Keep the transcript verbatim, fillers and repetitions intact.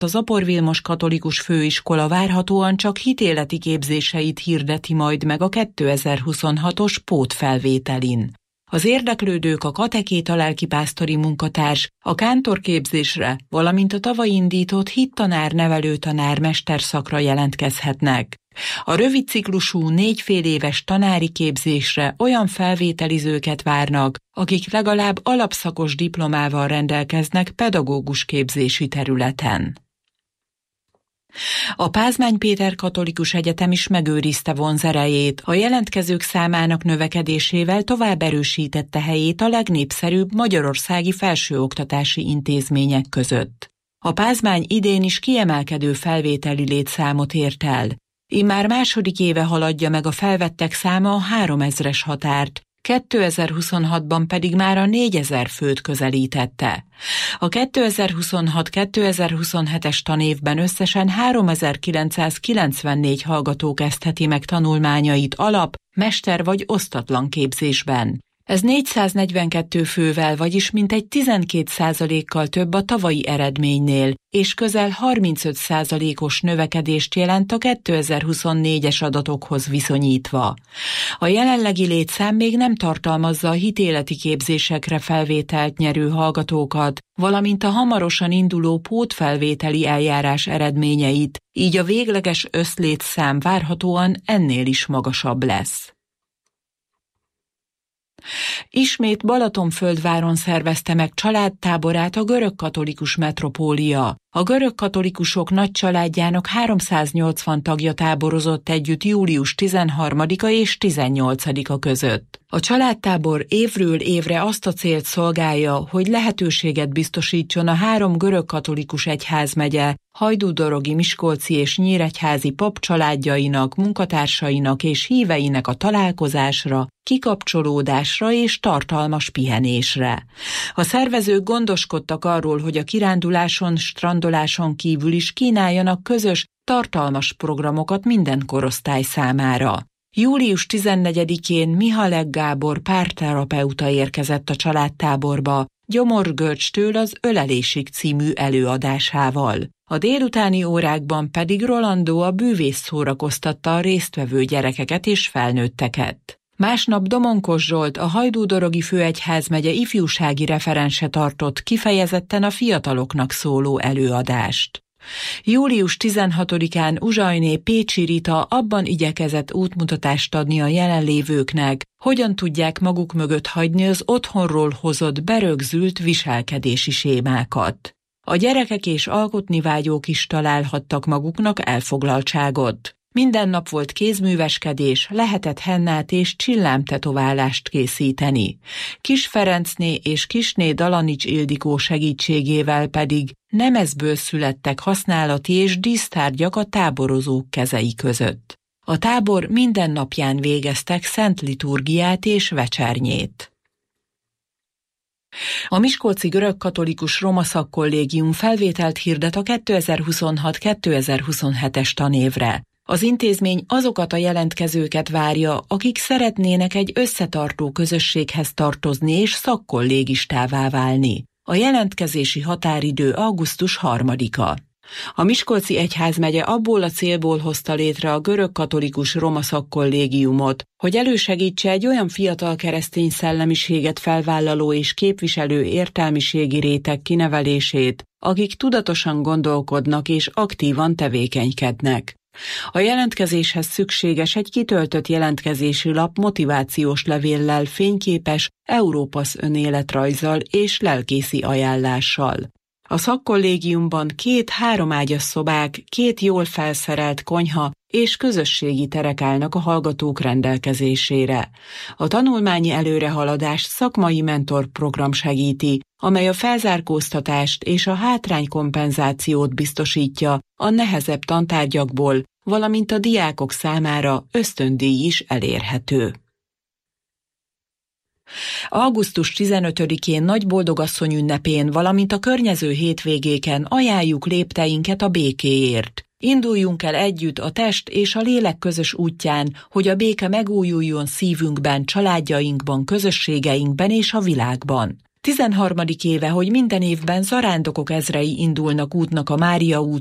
a Zapor Vilmos Katolikus Főiskola várhatóan csak hitéleti képzéseit hirdeti majd meg a kétezer-huszonhatos pótfelvételin. Az érdeklődők a katekéta lelkipásztori munkatárs, a kántorképzésre, valamint a tavaly indított hittanár nevelőtanár mesterszakra jelentkezhetnek. A rövid ciklusú négyfél éves tanári képzésre olyan felvételizőket várnak, akik legalább alapszakos diplomával rendelkeznek pedagógus képzési területen. A Pázmány Péter Katolikus Egyetem is megőrizte vonzerejét, a jelentkezők számának növekedésével tovább erősítette helyét a legnépszerűbb magyarországi felsőoktatási intézmények között. A Pázmány idén is kiemelkedő felvételi létszámot ért el. Immár második éve haladja meg a felvettek száma a háromezres határt, kétezer-huszonhatban pedig már a négyezer főt közelítette. A kétezer-huszonhat kétezer-huszonhetes tanévben összesen háromezer-kilencszázkilencvennégy hallgató kezdheti meg tanulmányait alap, mester vagy osztatlan képzésben. Ez négyszáznegyvenkettő fővel, vagyis mintegy tizenkét százalékkal több a tavalyi eredménynél, és közel harmincöt százalékos növekedést jelent a kétezer-huszonnégyes adatokhoz viszonyítva. A jelenlegi létszám még nem tartalmazza a hitéleti képzésekre felvételt nyerő hallgatókat, valamint a hamarosan induló pótfelvételi eljárás eredményeit, így a végleges összlétszám várhatóan ennél is magasabb lesz. Ismét Balatonfürdváron szervezte meg családtáborát a görögkatolikus metropólia. A görögkatolikusok nagy családjának háromszáznyolcvan tagja táborozott együtt július tizenharmadika és tizennyolcadika között. A családtábor évről évre azt a célt szolgálja, hogy lehetőséget biztosítson a három görögkatolikus egyházmegye, hajdúdorogi, miskolci és nyíregyházi pap családjainak, munkatársainak és híveinek a találkozásra, kikapcsolódásra és tartalmas pihenésre. A szervezők gondoskodtak arról, hogy a kiránduláson, strandoláson kívül is kínáljanak közös, tartalmas programokat minden korosztály számára. július tizennegyedikén Mihalek Gábor párterapeuta érkezett a családtáborba, Gyomorgörcstől az Ölelésig című előadásával. A délutáni órákban pedig Rolandó a bűvész szórakoztatta a résztvevő gyerekeket és felnőtteket. Másnap Domonkos Zsolt, a Hajdúdorogi Főegyházmegye ifjúsági referense tartott kifejezetten a fiataloknak szóló előadást. július tizenhatodikán Uzsajné Pécsi Rita abban igyekezett útmutatást adni a jelenlévőknek, hogyan tudják maguk mögött hagyni az otthonról hozott berögzült viselkedési sémákat. A gyerekek és alkotni vágyók is találhattak maguknak elfoglaltságot. Minden nap volt kézműveskedés, lehetett hennát és csillámtetoválást készíteni. Kis Ferencné és Kisné Dalanics Ildikó segítségével pedig nemezből születtek használati és dísztárgyak a táborozók kezei között. A tábor minden napján végeztek szent liturgiát és vecsernyét. A Miskolci Görögkatolikus Roma Szakkollégium felvételt hirdet a kétezer-huszonhat kétezer-huszonhetes tanévre. Az intézmény azokat a jelentkezőket várja, akik szeretnének egy összetartó közösséghez tartozni és szakkollégistává válni. A jelentkezési határidő augusztus harmadika. A Miskolci Egyházmegye abból a célból hozta létre a Görögkatolikus Roma Szakkollégiumot, hogy elősegítse egy olyan fiatal keresztény szellemiséget felvállaló és képviselő értelmiségi réteg kinevelését, akik tudatosan gondolkodnak és aktívan tevékenykednek. A jelentkezéshez szükséges egy kitöltött jelentkezési lap motivációs levéllel, fényképes Európasz önéletrajzzal és lelkészi ajánlással. A szakkollégiumban két háromágyas szobák, két jól felszerelt konyha és közösségi terek állnak a hallgatók rendelkezésére. A tanulmányi előrehaladást szakmai mentorprogram segíti, amely a felzárkóztatást és a hátránykompenzációt biztosítja a nehezebb tantárgyakból, valamint a diákok számára ösztöndíj is elérhető. augusztus tizenötödikén Nagyboldogasszony ünnepén, valamint a környező hétvégéken ajánljuk lépteinket a békéért. Induljunk el együtt a test és a lélek közös útján, hogy a béke megújuljon szívünkben, családjainkban, közösségeinkben és a világban. tizenharmadik éve, hogy minden évben zarándokok ezrei indulnak útnak a Mária út